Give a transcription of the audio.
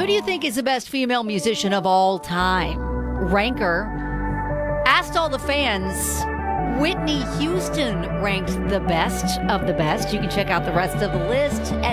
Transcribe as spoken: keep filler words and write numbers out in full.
do you think is the best female musician of all time? Ranker asked all the fans. Whitney Houston ranked the best of the best. You can check out the rest of the list at